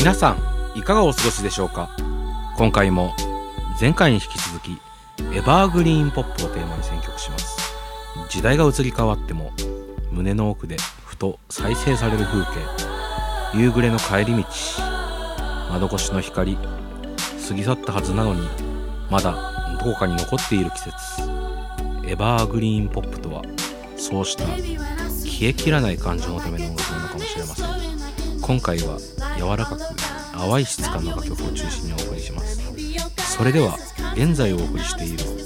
皆さんいかがお過ごしでしょうか。今回も前回に引き続きエバーグリーンポップをテーマに選曲します。時代が移り変わっても胸の奥でふと再生される風景、夕暮れの帰り道、窓越しの光、過ぎ去ったはずなのにまだどこかに残っている季節。エバーグリーンポップとはそうした消えきらない感情のための音楽なのかもしれません。今回は柔らかく淡い質感の楽曲を中心にお送りします。それでは現在お送りしている